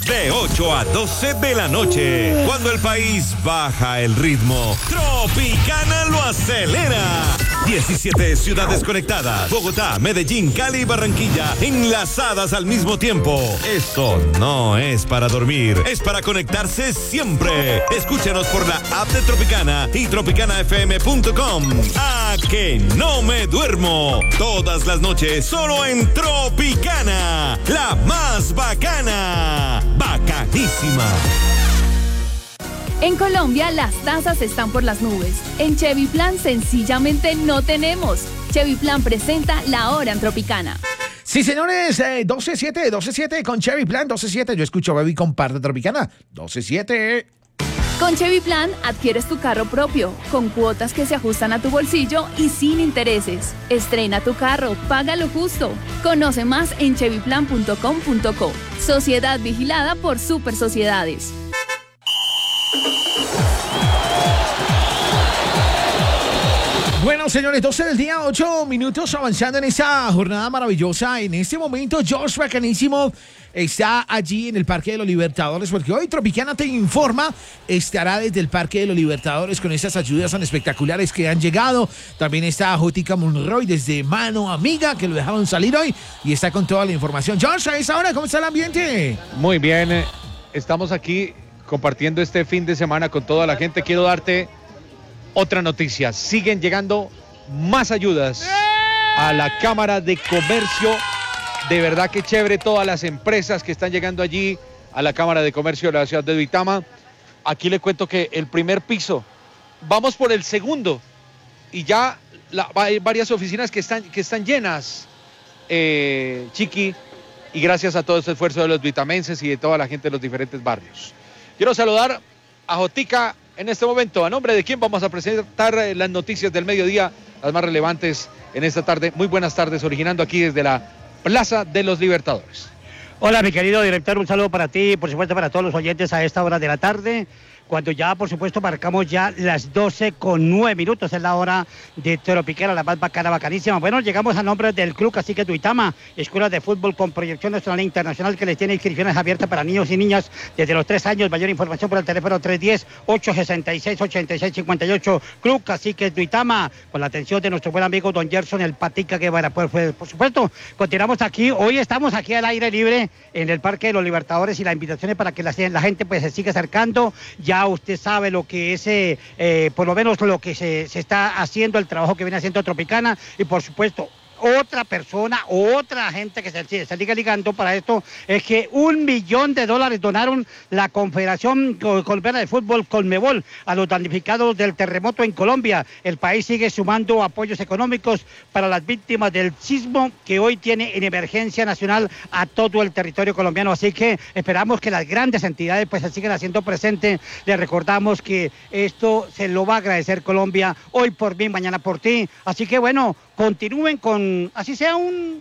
De 8 a 12 de la noche, cuando el país baja el ritmo, Tropicana lo acelera. 17 ciudades conectadas, Bogotá, Medellín, Cali y Barranquilla, enlazadas al mismo tiempo. Esto no es para dormir, es para conectarse siempre. Escúchanos por la app de Tropicana y tropicanafm.com. ¡A que no me duermo! Todas las noches, solo en Tropicana, la más bacana. Bacanísima. En Colombia las tasas están por las nubes. En Chevy Plan sencillamente no tenemos. Chevy Plan presenta La Hora en Tropicana. Sí, señores, 12-7 con Chevy Plan 12-7. Yo escucho Baby con parte Tropicana 12-7. Con Chevy Plan adquieres tu carro propio, con cuotas que se ajustan a tu bolsillo y sin intereses. Estrena tu carro, paga lo justo. Conoce más en chevyplan.com.co. Sociedad vigilada por Super Sociedades. Bueno, señores, 12 del día, 8 minutos avanzando en esta jornada maravillosa. En este momento, Josh Bacanísimo está allí en el Parque de los Libertadores, porque hoy Tropicana te informa, estará desde el Parque de los Libertadores con estas ayudas tan espectaculares que han llegado. También está Jótica Monroy desde Mano Amiga, que lo dejaron salir hoy, y está con toda la información. Josh, a esa hora, ¿cómo está el ambiente? Muy bien, estamos aquí compartiendo este fin de semana con toda la gente. Quiero darte otra noticia. Siguen llegando más ayudas a la Cámara de Comercio. De verdad que chévere todas las empresas que están llegando allí a la Cámara de Comercio de la ciudad de Duitama. Aquí le cuento que el primer piso, vamos por el segundo y ya hay varias oficinas que están llenas, Chiqui, y gracias a todo este esfuerzo de los duitamenses y de toda la gente de los diferentes barrios. Quiero saludar a Jotica en este momento. A nombre de quien vamos a presentar las noticias del mediodía, las más relevantes en esta tarde. Muy buenas tardes, originando aquí desde la Plaza de los Libertadores. Hola, mi querido director, un saludo para ti y por supuesto para todos los oyentes a esta hora de la tarde, cuando ya por supuesto marcamos ya las 12:09, es la hora de Tropicana, la más bacana, bacanísima. Bueno, llegamos a nombre del Club Cacique Duitama, escuela de fútbol con proyección nacional e internacional que les tiene inscripciones abiertas para niños y niñas desde los 3 años. Mayor información por el teléfono 310-866-8658. Club Cacique Duitama, con la atención de nuestro buen amigo don Gerson el Patica Guevara. Pues, por supuesto, continuamos aquí. Hoy estamos aquí al aire libre en el Parque de los Libertadores y la invitación es para que la gente pues se siga acercando. Ya usted sabe lo que es, por lo menos lo que se está haciendo, el trabajo que viene haciendo Tropicana, y por supuesto otra persona, otra gente que se sigue ligando para esto, es que $1 millón donaron la Confederación Colombiana de Fútbol, Conmebol, a los damnificados del terremoto en Colombia. El país sigue sumando apoyos económicos para las víctimas del sismo que hoy tiene en emergencia nacional a todo el territorio colombiano, así que esperamos que las grandes entidades pues se sigan haciendo presentes. Les recordamos que esto se lo va a agradecer Colombia, hoy por mí, mañana por ti, así que bueno, continúen con, así sea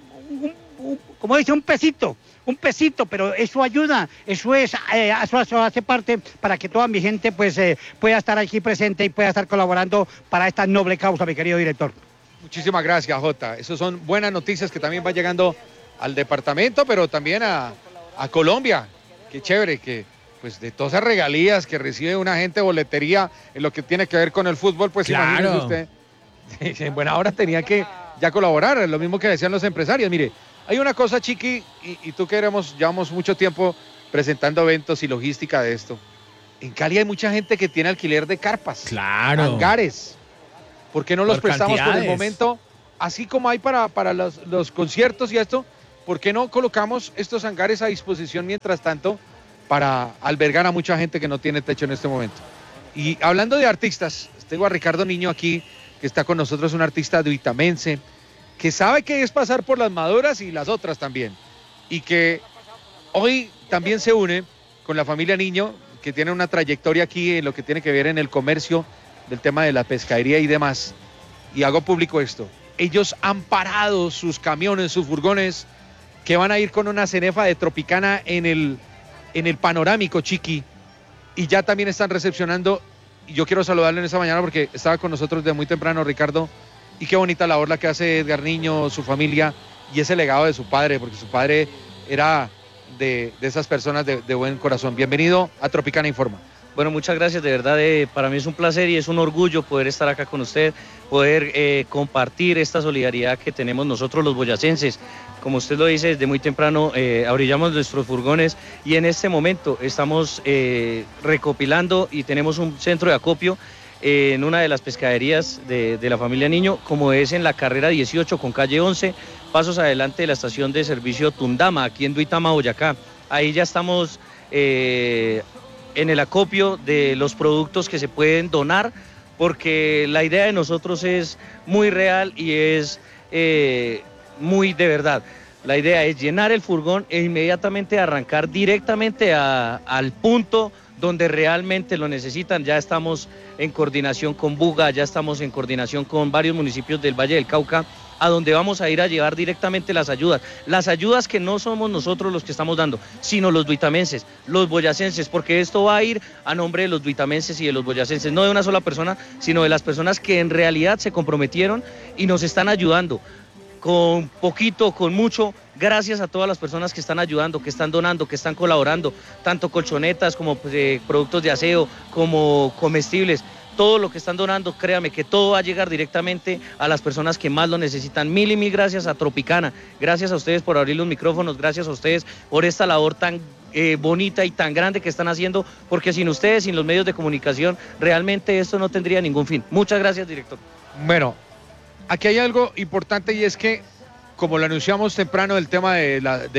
como dice, un pesito, pero eso ayuda, eso hace parte para que toda mi gente pues pueda estar aquí presente y pueda estar colaborando para esta noble causa, mi querido director. Muchísimas gracias, Jota. Esas son buenas noticias que también van llegando al departamento, pero también a Colombia. Qué chévere que pues de todas esas regalías que recibe una gente de boletería en lo que tiene que ver con el fútbol, pues claro. Imagínese usted. En buena hora tenía que ya colaborar, lo mismo que decían los empresarios. Mire, hay una cosa, Chiqui, y tú que llevamos mucho tiempo presentando eventos y logística de esto. En Cali hay mucha gente que tiene alquiler de carpas, claro, hangares. ¿Por qué no los prestamos por el momento? Así como hay para los conciertos y esto, ¿por qué no colocamos estos hangares a disposición mientras tanto para albergar a mucha gente que no tiene techo en este momento? Y hablando de artistas, tengo a Ricardo Niño aquí, que está con nosotros, un artista duitamense, que sabe qué es pasar por las maduras y las otras también, y que hoy también se une con la familia Niño, que tiene una trayectoria aquí en lo que tiene que ver en el comercio, del tema de la pescadería y demás, y hago público esto. Ellos han parado sus camiones, sus furgones, que van a ir con una cenefa de Tropicana en el panorámico, Chiqui, y ya también están recepcionando. Y yo quiero saludarle en esta mañana porque estaba con nosotros de muy temprano, Ricardo, y qué bonita labor la que hace Edgar Niño, su familia, y ese legado de su padre, porque su padre era de esas personas de buen corazón. Bienvenido a Tropicana Informa. Bueno, muchas gracias, de verdad, para mí es un placer y es un orgullo poder estar acá con usted, poder compartir esta solidaridad que tenemos nosotros los boyacenses. Como usted lo dice, desde muy temprano abrillamos nuestros furgones y en este momento estamos recopilando y tenemos un centro de acopio en una de las pescaderías de la familia Niño, como es en la carrera 18 con calle 11, pasos adelante de la estación de servicio Tundama, aquí en Duitama, Boyacá. Ahí ya estamos en el acopio de los productos que se pueden donar, porque la idea de nosotros es muy real y es muy de verdad. La idea es llenar el furgón e inmediatamente arrancar directamente al punto donde realmente lo necesitan. Ya estamos en coordinación con Buga, ya estamos en coordinación con varios municipios del Valle del Cauca, a donde vamos a ir a llevar directamente las ayudas que no somos nosotros los que estamos dando, sino los duitamenses, los boyacenses, porque esto va a ir a nombre de los duitamenses y de los boyacenses, no de una sola persona, sino de las personas que en realidad se comprometieron y nos están ayudando, con poquito, con mucho, gracias a todas las personas que están ayudando, que están donando, que están colaborando, tanto colchonetas como productos de aseo, como comestibles. Todo lo que están donando, créame que todo va a llegar directamente a las personas que más lo necesitan. Mil y mil gracias a Tropicana, gracias a ustedes por abrir los micrófonos, gracias a ustedes por esta labor tan bonita y tan grande que están haciendo, porque sin ustedes, sin los medios de comunicación, realmente esto no tendría ningún fin. Muchas gracias, director. Bueno, aquí hay algo importante y es que, como lo anunciamos temprano, el tema de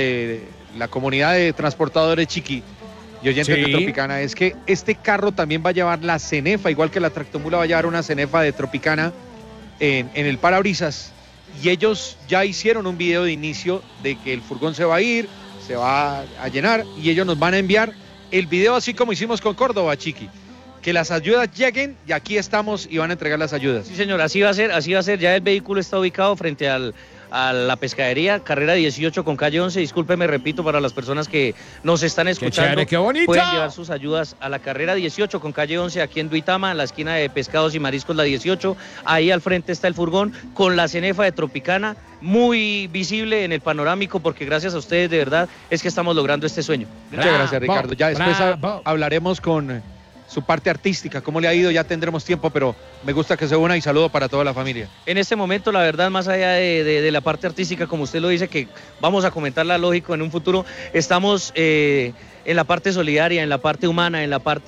la comunidad de transportadores Chiqui y oyentes de Tropicana, es que este carro también va a llevar la cenefa, igual que la tractomula va a llevar una cenefa de Tropicana en el parabrisas, y ellos ya hicieron un video de inicio de que el furgón se va a ir, se va a llenar, y ellos nos van a enviar el video así como hicimos con Córdoba, Chiqui, que las ayudas lleguen y aquí estamos y van a entregar las ayudas. Sí, señor, así va a ser, ya el vehículo está ubicado frente a la pescadería, carrera 18 con calle 11, discúlpeme, repito, para las personas que nos están escuchando, qué bonito. Pueden llevar sus ayudas a la carrera 18 con calle 11, aquí en Duitama, en la esquina de Pescados y Mariscos, la 18, ahí al frente está el furgón, con la cenefa de Tropicana, muy visible en el panorámico, porque gracias a ustedes, de verdad, es que estamos logrando este sueño. Muchas gracias, Ricardo. Ya después hablaremos con su parte artística, cómo le ha ido, ya tendremos tiempo, pero me gusta que se una y saludo para toda la familia. En este momento, la verdad, más allá de la parte artística, como usted lo dice, que vamos a comentarla, lógico, en un futuro, estamos en la parte solidaria, en la parte humana, en la parte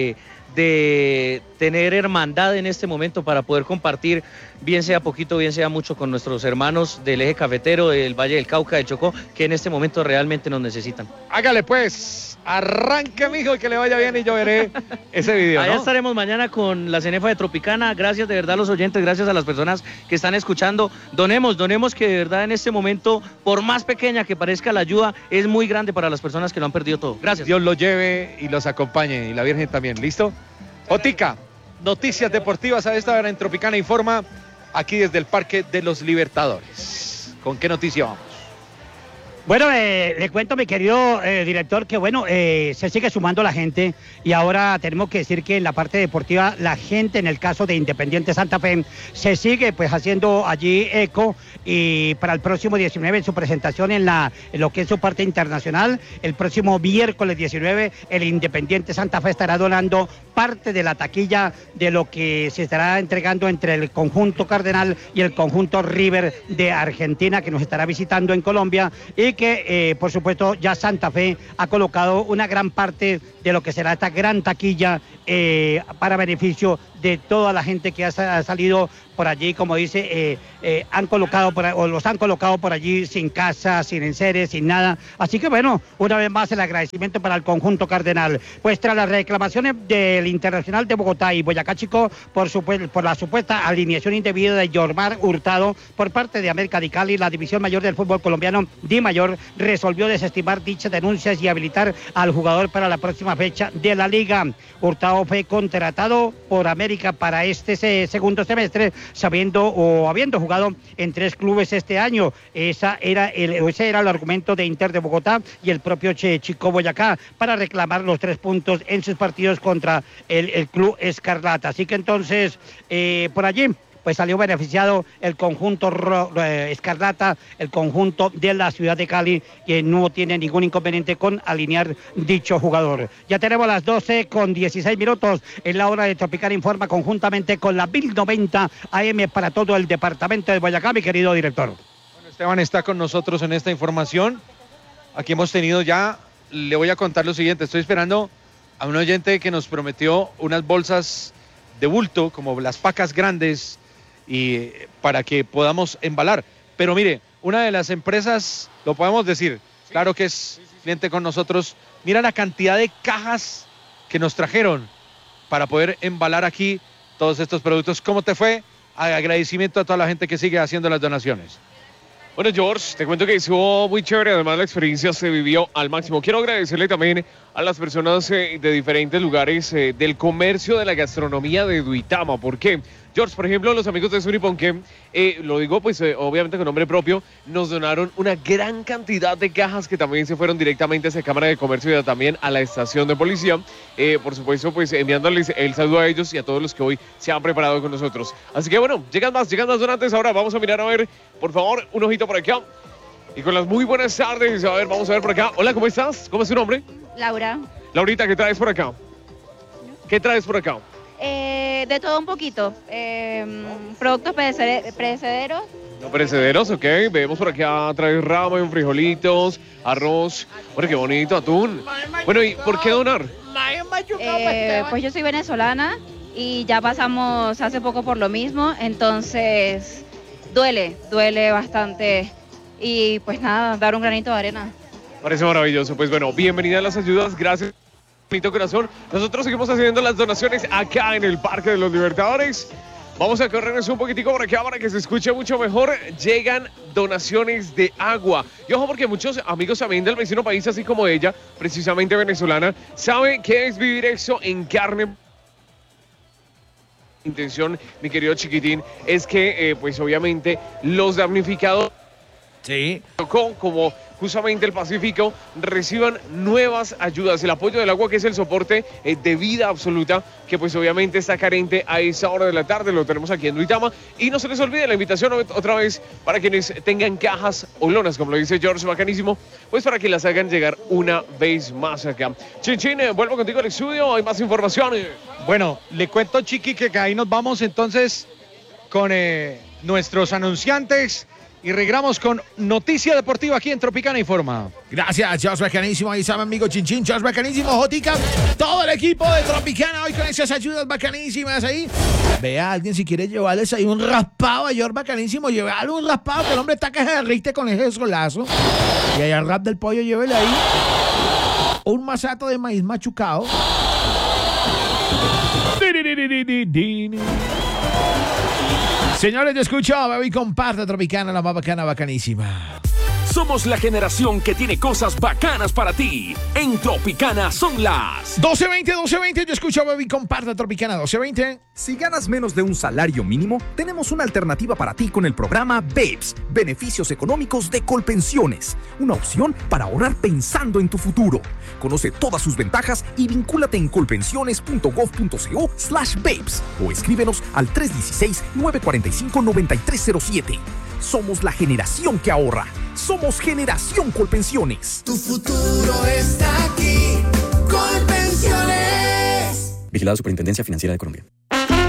de tener hermandad en este momento para poder compartir, bien sea poquito, bien sea mucho, con nuestros hermanos del eje cafetero, del Valle del Cauca, de Chocó, que en este momento realmente nos necesitan. Hágale pues, arranque, mijo, y que le vaya bien, y yo veré ese video, Allá estaremos mañana con la cenefa de Tropicana. Gracias de verdad a los oyentes, gracias a las personas que están escuchando. Donemos que de verdad en este momento, por más pequeña que parezca la ayuda, es muy grande para las personas que lo han perdido todo. Gracias. Dios los lleve y los acompañe, y la Virgen también. ¿Listo? Otica, noticias deportivas a esta hora en Tropicana Informa, aquí desde el Parque de los Libertadores. ¿Con qué noticia vamos? Bueno, le cuento, mi querido director, que bueno, se sigue sumando la gente y ahora tenemos que decir que en la parte deportiva la gente, en el caso de Independiente Santa Fe, se sigue pues haciendo allí eco, y para el próximo 19 en su presentación en lo que es su parte internacional, el próximo miércoles 19 el Independiente Santa Fe estará donando parte de la taquilla de lo que se estará entregando entre el conjunto Cardenal y el conjunto River de Argentina, que nos estará visitando en Colombia, y que por supuesto ya Santa Fe ha colocado una gran parte de lo que será esta gran taquilla para beneficio de toda la gente que ha salido por allí, como dice, los han colocado por allí sin casa, sin enseres, sin nada. Así que bueno, una vez más el agradecimiento para el conjunto Cardenal. Pues tras las reclamaciones del Internacional de Bogotá y Boyacá Chico por la supuesta alineación indebida de Yormar Hurtado por parte de América de Cali, la División Mayor del Fútbol Colombiano, Di Mayor, resolvió desestimar dichas denuncias y habilitar al jugador para la próxima fecha de la liga. Hurtado fue contratado por América para este segundo semestre, habiendo jugado en 3 clubes este año. Ese era el argumento de Inter de Bogotá y el propio Chico Boyacá para reclamar los 3 puntos en sus partidos contra el Club Escarlata. Así que entonces, por allí, pues salió beneficiado el conjunto escarlata, el conjunto de la ciudad de Cali, que no tiene ningún inconveniente con alinear dicho jugador. Ya tenemos las 12:16 en la hora de Tropicana Informa, conjuntamente con la 1090 AM para todo el departamento de Boyacá, mi querido director. Bueno, Esteban está con nosotros en esta información. Aquí hemos tenido ya, le voy a contar lo siguiente, estoy esperando a un oyente que nos prometió unas bolsas de bulto, como las pacas grandes, y para que podamos embalar. Pero mire, una de las empresas, lo podemos decir, claro que es cliente con nosotros, mira la cantidad de cajas que nos trajeron para poder embalar aquí todos estos productos. ¿Cómo te fue? Agradecimiento a toda la gente que sigue haciendo las donaciones. Bueno, George, te cuento que estuvo muy chévere, además la experiencia se vivió al máximo. Quiero agradecerle también a las personas de diferentes lugares del comercio, de la gastronomía de Duitama. ¿Por qué? George, por ejemplo, los amigos de Suriponque, lo digo pues obviamente con nombre propio, nos donaron una gran cantidad de cajas que también se fueron directamente a esa Cámara de Comercio y también a la estación de policía. Por supuesto, pues enviándoles el saludo a ellos y a todos los que hoy se han preparado con nosotros. Así que bueno, llegan más donantes. Ahora vamos a mirar a ver, por favor, un ojito por acá. Y con las muy buenas tardes, a ver, vamos a ver por acá. Hola, ¿cómo estás? ¿Cómo es tu nombre? Laura. Laurita, ¿qué traes por acá? ¿Qué traes por acá? De todo un poquito. Productos perecederos. No perecederos, ok. Vemos por acá, traes ramen, frijolitos, arroz. Bueno, qué bonito, atún. Bueno, ¿y por qué donar? Pues yo soy venezolana y ya pasamos hace poco por lo mismo, entonces duele bastante. Y pues nada, dar un granito de arena. Parece maravilloso. Pues bueno, bienvenida a las ayudas, gracias. Bonito corazón. Nosotros seguimos haciendo las donaciones acá en el Parque de los Libertadores. Vamos a corrernos un poquitico por acá para que se escuche mucho mejor. Llegan donaciones de agua. Y ojo, porque muchos amigos también del vecino país, así como ella, precisamente venezolana, saben qué es vivir eso en carne. Intención, mi querido chiquitín, es que pues obviamente los damnificados, sí, como justamente el Pacífico, reciban nuevas ayudas. El apoyo del agua, que es el soporte de vida absoluta, que pues obviamente está carente a esa hora de la tarde. Lo tenemos aquí en Duitama. Y no se les olvide la invitación otra vez para quienes tengan cajas o lonas, como lo dice George, bacanísimo, pues para que las hagan llegar una vez más acá. Chin, vuelvo contigo al estudio, hay más información. Bueno, le cuento, Chiqui, que ahí nos vamos entonces con nuestros anunciantes. Y regresamos con Noticia Deportiva aquí en Tropicana Informa. Gracias, Josh Bacanísimo. Ahí está mi amigo Chinchín, Josh Bacanísimo, Jotica. Todo el equipo de Tropicana hoy con esas ayudas bacanísimas ahí. Vea a alguien si quiere llevarles ahí un raspado a George Bacanísimo. Llévale un raspado, que el hombre está que se derrite con ese solazo. Y ahí al rap del pollo, llévele ahí un masato de maíz machucado. Señores, te escucho, baby, comparte Tropicana, la más bacana, bacanísima. Somos la generación que tiene cosas bacanas para ti. En Tropicana son las 12:20, yo escucho, baby, comparte Tropicana, 12:20. Si ganas menos de un salario mínimo, tenemos una alternativa para ti con el programa BEPS, Beneficios Económicos de Colpensiones. Una opción para ahorrar pensando en tu futuro. Conoce todas sus ventajas y vincúlate en colpensiones.gov.co/BEPS o escríbenos al 316-945-9307. Somos la generación que ahorra. Somos Generación Colpensiones. Tu futuro está aquí. Colpensiones. Vigilado Superintendencia Financiera de Colombia.